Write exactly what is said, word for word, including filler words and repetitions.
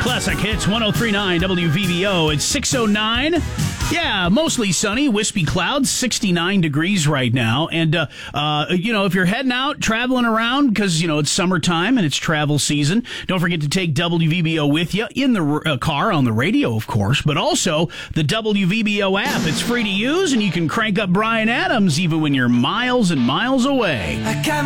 Classic Hits one oh three point nine W V B O. It's six oh nine. Yeah, mostly sunny, wispy clouds, sixty-nine degrees right now. And, uh, uh, you know, if you're heading out, traveling around, because, you know, it's summertime and it's travel season, don't forget to take W V B O with you in the uh, car, on the radio, of course, but also the W V B O app. It's free to use, and you can crank up Bryan Adams even when you're miles and miles away.